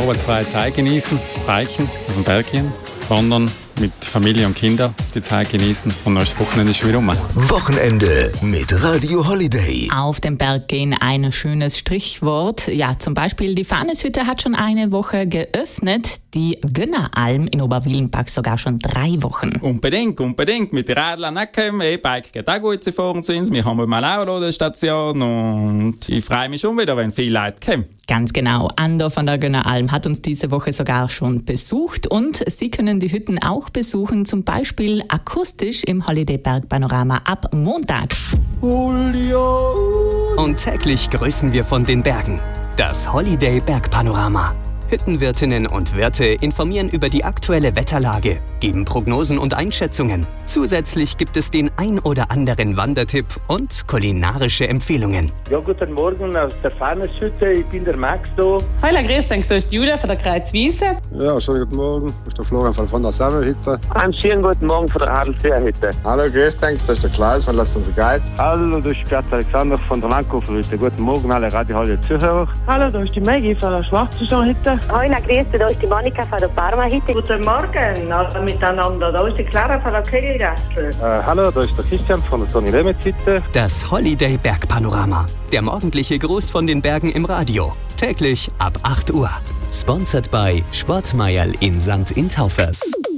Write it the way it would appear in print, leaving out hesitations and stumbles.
vorratsfreie Zeit genießen, biken, auf den Berg gehen, wandern, mit Familie und Kindern die Zeit genießen und dann ist das Wochenende schon wieder rum. Wochenende mit Radio Holiday. Auf den Berg gehen, ein schönes Strichwort. Ja, zum Beispiel die Fahneshütte hat schon eine Woche geöffnet, die Gönneralm in Oberwillenbach sogar schon 3 Wochen. Unbedingt. Mit den Rädern nicht kommen. E-Bike geht auch gut vor uns. Wir haben mal auch an der Station und ich freue mich schon wieder, wenn viele Leute kommen. Ganz genau. Ando von der Gönneralm hat uns diese Woche sogar schon besucht und Sie können die Hütten auch besuchen, zum Beispiel akustisch im Holiday Berg Panorama ab Montag. Und täglich grüßen wir von den Bergen. Das Holiday Berg Panorama. Hüttenwirtinnen und Wirte informieren über die aktuelle Wetterlage, geben Prognosen und Einschätzungen. Zusätzlich gibt es den ein oder anderen Wandertipp und kulinarische Empfehlungen. Ja, guten Morgen aus der Fahneshütte, ich bin der Max da. Hallo, grüß dich, da ist Julia von der Kreuzwiese. Ja, schönen guten Morgen, das ist der Florian von der Serverhütte. Einen schönen guten Morgen von der Adelsseerhütte. Hallo, grüß dich, das ist der Klaus von Lasst uns Guide. Hallo, das ist Gerd Alexander von der Langkofferhütte. Guten Morgen alle Radio-Zuhörer. Hallo, da ist die Maggie von der Schwarzenschanhütte. Hallo, grüß dich, da ist die Monika von der Parma-Hütte. Guten Morgen, alle miteinander, da ist die Clara von der Kegelgastel. Hallo, da ist der Christian von der Sonny Lemmet-Hütte. Das Holiday Berg Panorama. Der morgendliche Gruß von den Bergen im Radio. Täglich ab 8 Uhr. Sponsored by Sportmeierl in St. Intaufers.